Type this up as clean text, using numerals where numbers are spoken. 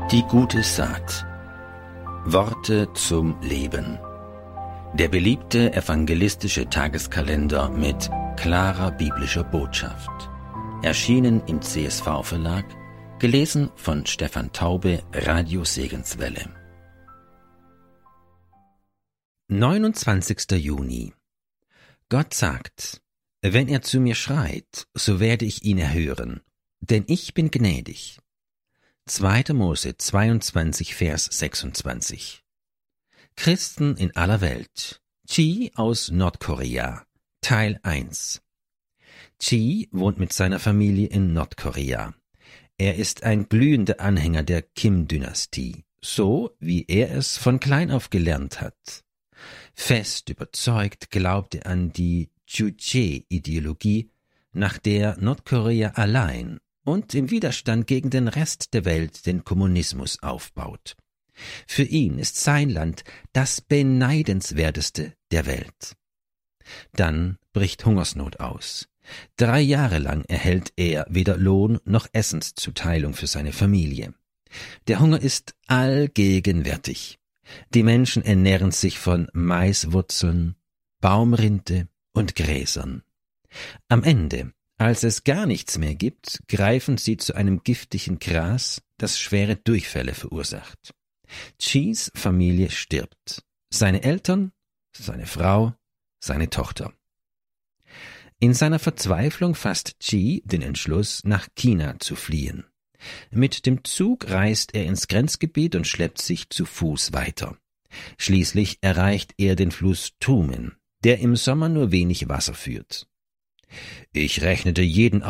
Die gute Saat. Worte zum Leben. Der beliebte evangelistische Tageskalender mit klarer biblischer Botschaft. Erschienen im CSV-Verlag, gelesen von Stefan Taube, Radio Segenswelle. 29. Juni. Gott sagt: Wenn er zu mir schreit, so werde ich ihn erhören, denn ich bin gnädig. 2. Mose 22, Vers 26. Christen in aller Welt. Chi aus Nordkorea. Teil 1. Chi wohnt mit seiner Familie in Nordkorea. Er ist ein glühender Anhänger der Kim-Dynastie, so wie er es von klein auf gelernt hat. Fest überzeugt glaubt er an die Juche-Ideologie, nach der Nordkorea allein und im Widerstand gegen den Rest der Welt den Kommunismus aufbaut. Für ihn ist sein Land das beneidenswerteste der Welt. Dann bricht Hungersnot aus. 3 Jahre lang erhält er weder Lohn noch Essenszuteilung für seine Familie. Der Hunger ist allgegenwärtig. Die Menschen ernähren sich von Maiswurzeln, Baumrinde und Gräsern. Am Ende, als es gar nichts mehr gibt, greifen sie zu einem giftigen Gras, das schwere Durchfälle verursacht. Chis Familie stirbt. Seine Eltern, seine Frau, seine Tochter. In seiner Verzweiflung fasst Chi den Entschluss, nach China zu fliehen. Mit dem Zug reist er ins Grenzgebiet und schleppt sich zu Fuß weiter. Schließlich erreicht er den Fluss Tumen, der im Sommer nur wenig Wasser führt. Ich rechnete jeden